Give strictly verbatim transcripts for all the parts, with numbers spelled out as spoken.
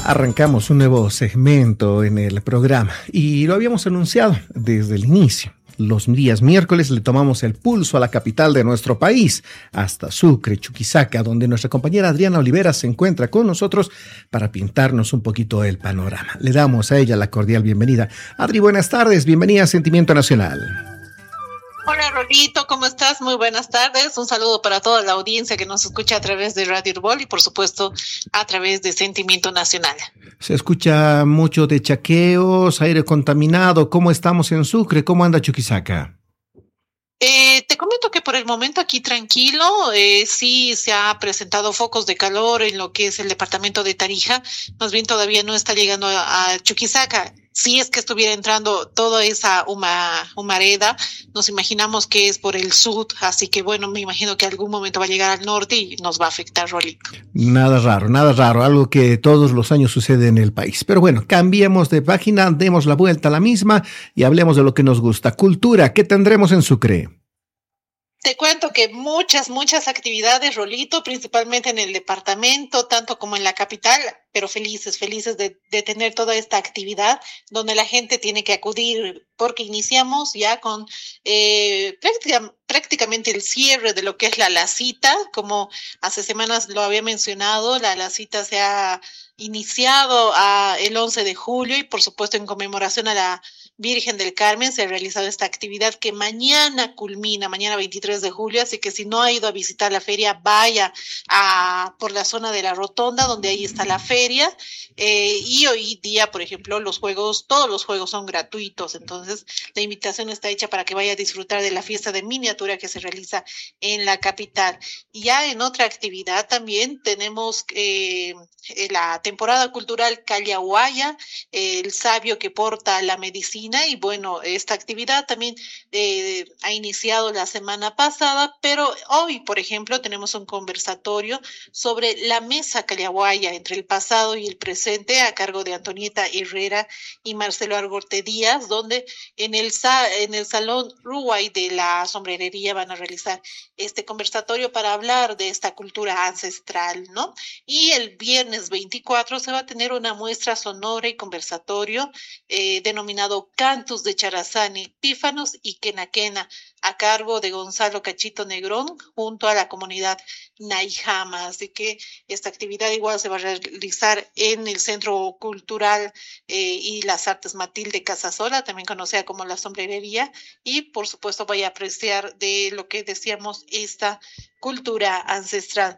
Arrancamos un nuevo segmento en el programa y lo habíamos anunciado desde el inicio. Los días miércoles le tomamos el pulso a la capital de nuestro país, hasta Sucre, Chuquisaca, donde nuestra compañera Adriana Olivera se encuentra con nosotros para pintarnos un poquito el panorama. Le damos a ella la cordial bienvenida. Adri, buenas tardes, bienvenida a Sentimiento Nacional. Hola Rolito, ¿cómo estás? Muy buenas tardes. Un saludo para toda la audiencia que nos escucha a través de Radio Herbol y por supuesto a través de Sentimiento Nacional. Se escucha mucho de chaqueos, aire contaminado. ¿Cómo estamos en Sucre? ¿Cómo anda Chuquisaca? Eh, te comento que por el momento aquí tranquilo, eh, sí se ha presentado focos de calor en lo que es el departamento de Tarija, más bien todavía no está llegando a, a Chuquisaca. Si es que estuviera entrando toda esa huma, humareda, nos imaginamos que es por el sur, así que bueno, me imagino que algún momento va a llegar al norte y nos va a afectar, Rolito. Nada raro, nada raro, algo que todos los años sucede en el país. Pero bueno, cambiemos de página, demos la vuelta a la misma y hablemos de lo que nos gusta. Cultura, ¿qué tendremos en Sucre? Te cuento que muchas, muchas actividades, Rolito, principalmente en el departamento, tanto como en la capital, pero felices, felices de, de tener toda esta actividad donde la gente tiene que acudir, porque iniciamos ya con eh, práctica, prácticamente el cierre de lo que es la Lacita, como hace semanas lo había mencionado, la Lacita se ha iniciado a el once de julio y por supuesto en conmemoración a la Virgen del Carmen se ha realizado esta actividad que mañana culmina, mañana veintitrés de julio, así que si no ha ido a visitar la feria, vaya a, por la zona de la Rotonda, donde ahí está la feria, eh, y hoy día, por ejemplo, los juegos, todos los juegos son gratuitos, entonces la invitación está hecha para que vaya a disfrutar de la fiesta de miniatura que se realiza en la capital. Y ya en otra actividad también tenemos eh, la temporada cultural Callahuaya, eh, el sabio que porta la medicina. Y bueno, esta actividad también eh, ha iniciado la semana pasada, pero hoy, por ejemplo, tenemos un conversatorio sobre la mesa Callahuaya entre el pasado y el presente a cargo de Antonieta Herrera y Marcelo Argorte Díaz, donde en el, en el Salón Ruay de la Sombrerería van a realizar este conversatorio para hablar de esta cultura ancestral, ¿no? Y el viernes veinticuatro se va a tener una muestra sonora y conversatorio eh, denominado Cantos de Charazani, Pífanos y Quenaquena, a cargo de Gonzalo Cachito Negrón, junto a la comunidad Naijama. Así que esta actividad igual se va a realizar en el Centro Cultural eh, y las Artes Matilde Casasola, también conocida como la Sombrerería, y por supuesto vaya a apreciar de lo que decíamos, esta cultura ancestral.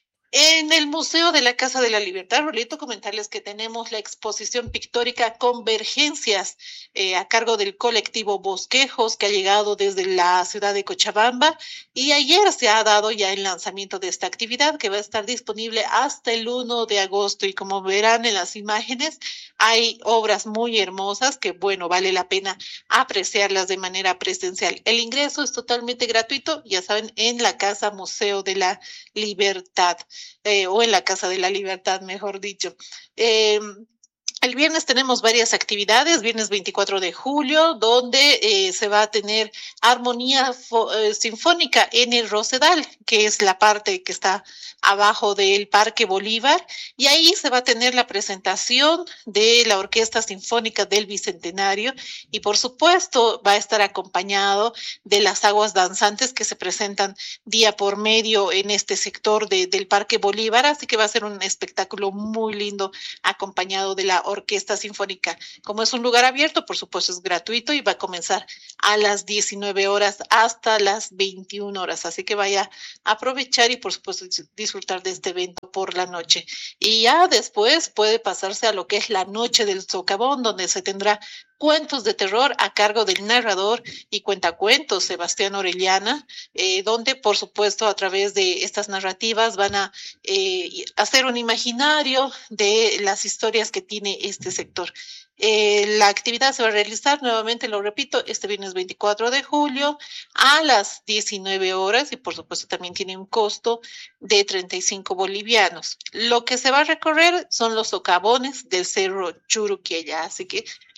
En el Museo de la Casa de la Libertad, Rolito, comentarles que tenemos la exposición pictórica Convergencias eh, a cargo del colectivo Bosquejos, que ha llegado desde la ciudad de Cochabamba, y ayer se ha dado ya el lanzamiento de esta actividad que va a estar disponible hasta el uno de agosto, y como verán en las imágenes, hay obras muy hermosas que, bueno, vale la pena apreciarlas de manera presencial. El ingreso es totalmente gratuito, ya saben, en la Casa Museo de la Libertad. Eh, o en la Casa de la Libertad, mejor dicho. Eh, El viernes tenemos varias actividades, viernes veinticuatro de julio, donde eh, se va a tener armonía fo- eh, sinfónica en el Rosedal, que es la parte que está abajo del Parque Bolívar, y ahí se va a tener la presentación de la Orquesta Sinfónica del Bicentenario, y por supuesto va a estar acompañado de las aguas danzantes que se presentan día por medio en este sector de, del Parque Bolívar, así que va a ser un espectáculo muy lindo acompañado de la Orquesta Sinfónica. Como es un lugar abierto, por supuesto es gratuito y va a comenzar a las diecinueve horas hasta las veintiuna horas, así que vaya a aprovechar y por supuesto disfrutar de este evento por la noche. Y ya después puede pasarse a lo que es la Noche del Socavón, donde se tendrá cuentos de terror a cargo del narrador y cuentacuentos Sebastián Orellana, eh, donde por supuesto a través de estas narrativas van a eh, hacer un imaginario de las historias que tiene este sector. Eh, la actividad se va a realizar, nuevamente lo repito, este viernes veinticuatro de julio a las diecinueve horas y por supuesto también tiene un costo de treinta y cinco bolivianos. Lo que se va a recorrer son los socavones del Cerro Churuquilla, así que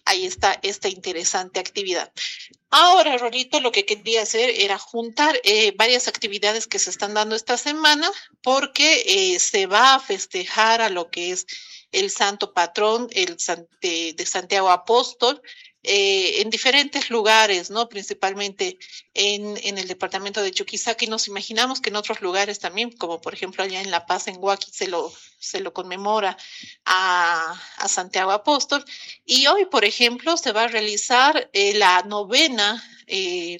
ahí está esta interesante actividad. Ahora, Rolito, lo que quería hacer era juntar eh, varias actividades que se están dando esta semana, porque eh, se va a festejar a lo que es el santo patrón el de, de Santiago Apóstol, eh, en diferentes lugares, ¿no? Principalmente en, en el departamento de Chuquisaca, y nos imaginamos que en otros lugares también, como por ejemplo allá en La Paz, en Huaqui, se lo, se lo conmemora a, a Santiago Apóstol. Y hoy, por ejemplo, se va a realizar eh, la novena eh,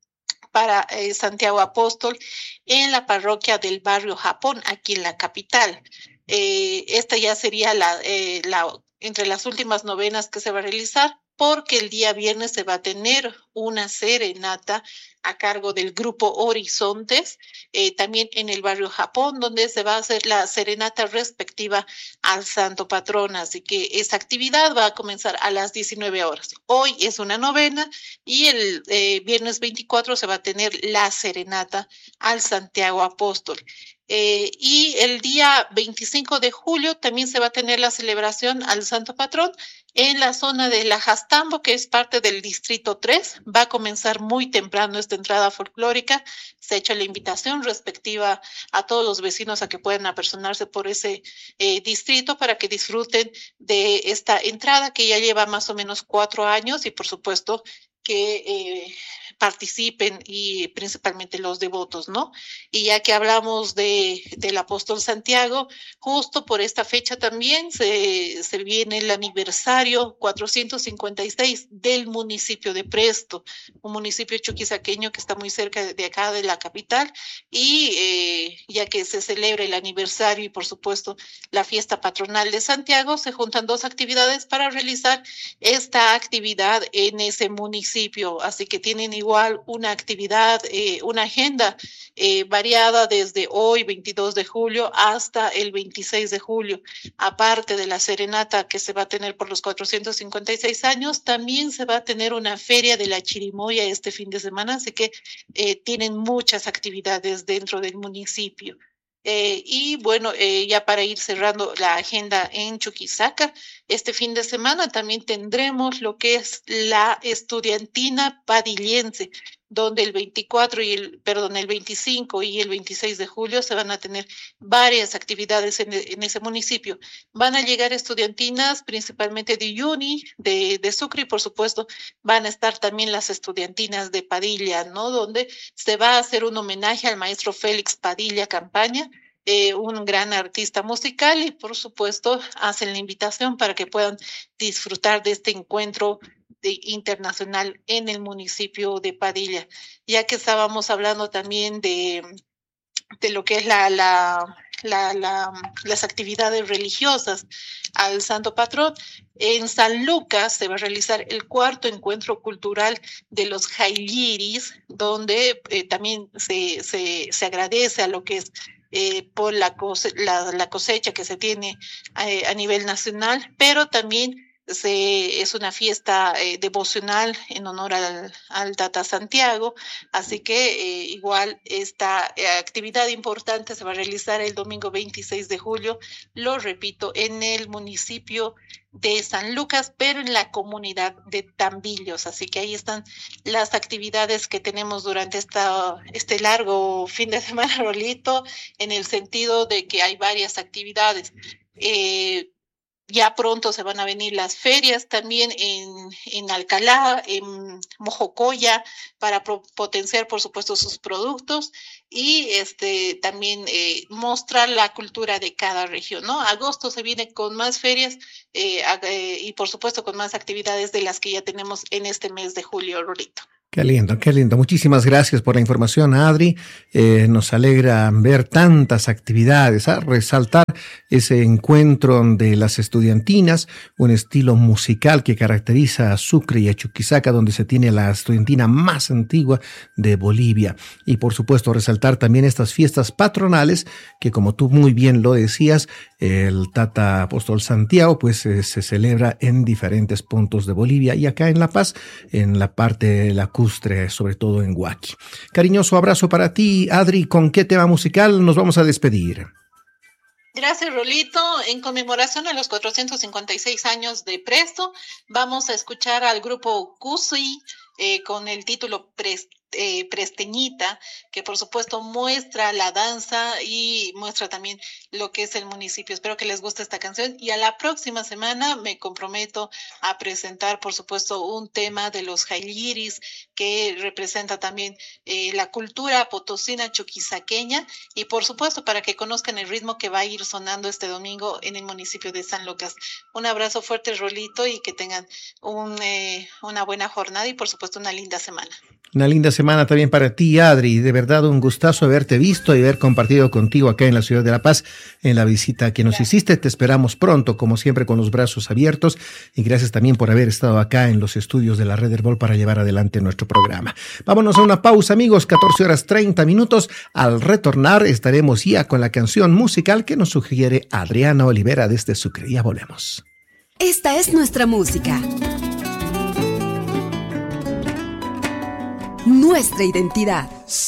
para eh, Santiago Apóstol en la parroquia del barrio Japón, aquí en la capital. Eh, esta ya sería la, eh, la entre las últimas novenas que se va a realizar, porque el día viernes se va a tener una serenata a cargo del grupo Horizontes, eh, también en el barrio Japón, donde se va a hacer la serenata respectiva al santo patrón. Así que esa actividad va a comenzar a las diecinueve horas. Hoy es una novena y el eh, viernes veinticuatro se va a tener la serenata al Santiago Apóstol. Eh, y el día veinticinco de julio también se va a tener la celebración al Santo Patrón en la zona de La Jastambo, que es parte del Distrito tres. Va a comenzar muy temprano esta entrada folclórica. Se ha hecho la invitación respectiva a todos los vecinos a que puedan apersonarse por ese eh, distrito para que disfruten de esta entrada que ya lleva más o menos cuatro años y por supuesto que eh, participen y principalmente los devotos, ¿no? Y ya que hablamos de, del apóstol Santiago, justo por esta fecha también se, se viene el aniversario cuatrocientos cincuenta y seis del municipio de Presto, un municipio chuquisaqueño que está muy cerca de acá de la capital, y eh, ya que se celebra el aniversario y por supuesto la fiesta patronal de Santiago, se juntan dos actividades para realizar esta actividad en ese municipio. Así que tienen igual una actividad, eh, una agenda eh, variada desde hoy, veintidós de julio, hasta el veintiséis de julio. Aparte de la serenata que se va a tener por los cuatrocientos cincuenta y seis años, también se va a tener una feria de la chirimoya este fin de semana, así que eh, tienen muchas actividades dentro del municipio. Eh, y bueno, eh, ya para ir cerrando la agenda en Chuquisaca, este fin de semana también tendremos lo que es la estudiantina padillense, donde el veinticuatro y el, perdón, el veinticinco y el veintiséis de julio se van a tener varias actividades en, en ese municipio. Van a llegar estudiantinas principalmente de Uyuni, de, de Sucre, y por supuesto van a estar también las estudiantinas de Padilla, ¿no? Donde se va a hacer un homenaje al maestro Félix Padilla Campaña, eh, un gran artista musical, y por supuesto hacen la invitación para que puedan disfrutar de este encuentro de, internacional en el municipio de Padilla. Ya que estábamos hablando también de, de lo que es la, la, la, la, las actividades religiosas al Santo Patrón, en San Lucas se va a realizar el cuarto encuentro cultural de los Jailiris, donde eh, también se, se, se agradece a lo que es Eh, por la, cose la, la cosecha que se tiene eh, a nivel nacional, pero también se, es una fiesta eh, devocional en honor al, al Tata Santiago, así que eh, igual esta eh, actividad importante se va a realizar el domingo veintiséis de julio, lo repito, en el municipio de San Lucas, pero en la comunidad de Tambillos. Así que ahí están las actividades que tenemos durante esta, este largo fin de semana, Rolito, en el sentido de que hay varias actividades. Eh, Ya pronto se van a venir las ferias también en, en Alcalá, en Mojocoya, para pro potenciar, por supuesto, sus productos y este también eh, mostrar la cultura de cada región, ¿no? Agosto se viene con más ferias eh, eh, y, por supuesto, con más actividades de las que ya tenemos en este mes de julio, Rolito. Qué lindo, qué lindo. Muchísimas gracias por la información, Adri. Eh, nos alegra ver tantas actividades, ¿eh? Resaltar ese encuentro de las estudiantinas, un estilo musical que caracteriza a Sucre y a Chuquisaca, donde se tiene la estudiantina más antigua de Bolivia. Y por supuesto resaltar también estas fiestas patronales que, como tú muy bien lo decías, el Tata Apóstol Santiago pues eh, se celebra en diferentes puntos de Bolivia y acá en La Paz, en la parte lacustre, sobre todo en Huaqui. Cariñoso abrazo para ti, Adri. ¿Con qué tema musical nos vamos a despedir? Gracias, Rolito. En conmemoración a los cuatrocientos cincuenta y seis años de Presto, vamos a escuchar al grupo Cusi eh, con el título Presto. Eh, Presteñita, que por supuesto muestra la danza y muestra también lo que es el municipio. Espero que les guste esta canción y a la próxima semana me comprometo a presentar por supuesto un tema de los jairillis que representa también eh, la cultura potosina chuquisaqueña y por supuesto para que conozcan el ritmo que va a ir sonando este domingo en el municipio de San Lucas. Un abrazo fuerte, Rolito, y que tengan un, eh, una buena jornada y por supuesto una linda semana. Una linda semana también para ti, Adri. De verdad, un gustazo haberte visto y haber compartido contigo acá en la ciudad de La Paz en la visita que nos hiciste. Te esperamos pronto, como siempre, con los brazos abiertos. Y gracias también por haber estado acá en los estudios de la Red Herbol para llevar adelante nuestro programa. Vámonos a una pausa, amigos. catorce horas treinta minutos. Al retornar estaremos ya con la canción musical que nos sugiere Adriana Olivera desde Sucre. Ya volvemos. Esta es nuestra música. Nuestra identidad.